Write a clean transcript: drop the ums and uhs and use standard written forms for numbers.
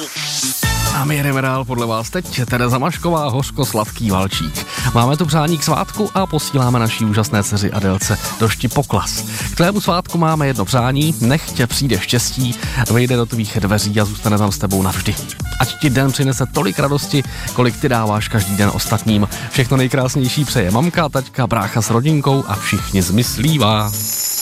A my jedeme dál podle vás teď. Tereza Mašková, hořko-sladký valčík. Máme tu přání k svátku a posíláme naší úžasné dceři Adelce došti poklas. K tvému svátku máme jedno přání, nech tě přijde štěstí, vejde do tvých dveří a zůstane tam s tebou navždy. Ať ti den přinese tolik radosti, kolik ty dáváš každý den ostatním. Všechno nejkrásnější přeje mamka, taťka, brácha s rodinkou a všichni z Myslíva.